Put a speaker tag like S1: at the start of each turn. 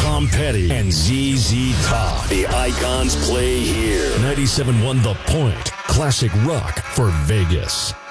S1: Tom Petty and ZZ Top. The Icons play here. 97.1 The Point. Classic rock for Vegas.